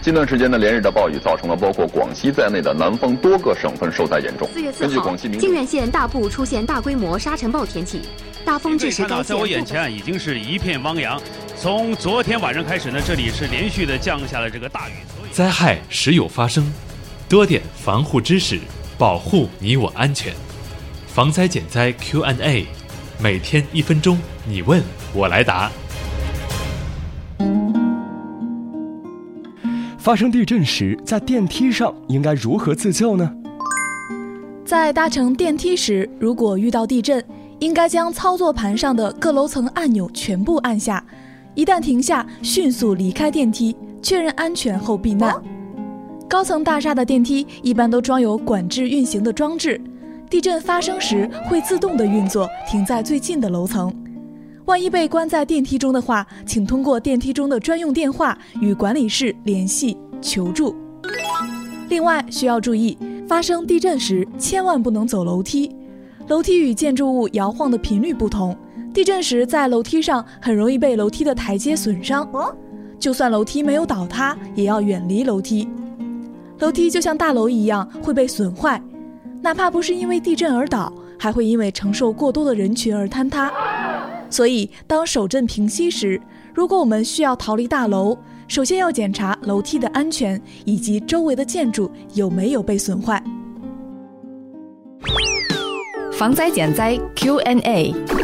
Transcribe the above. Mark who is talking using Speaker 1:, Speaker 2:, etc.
Speaker 1: 近段时间的连日的暴雨造成了包括广西在内的南方多个省份受灾严重。
Speaker 2: 4月4号，靖远县大部出现大规模沙尘暴天气，大风致使该县。
Speaker 3: 在我眼前已经是一片汪洋。从昨天晚上开始呢，这里是连续的降下了这个大雨。
Speaker 4: 灾害时有发生，多点防护知识，保护你我安全。防灾减灾 Q&A， 每天1分钟，你问我来答。
Speaker 5: 发生地震时，在电梯上应该如何自救呢？
Speaker 6: 在搭乘电梯时，如果遇到地震，应该将操作盘上的各楼层按钮全部按下，一旦停下，迅速离开电梯，确认安全后避难。高层大厦的电梯一般都装有管制运行的装置，地震发生时会自动的运作，停在最近的楼层。万一被关在电梯中的话，请通过电梯中的专用电话与管理室联系求助。另外需要注意，发生地震时千万不能走楼梯，楼梯与建筑物摇晃的频率不同，地震时在楼梯上很容易被楼梯的台阶损伤，就算楼梯没有倒塌，也要远离楼梯。楼梯就像大楼一样会被损坏，哪怕不是因为地震而倒，还会因为承受过多的人群而坍塌。所以当首震平息时，如果我们需要逃离大楼，首先要检查楼梯的安全以及周围的建筑有没有被损坏。
Speaker 7: 防灾减灾 Q&A。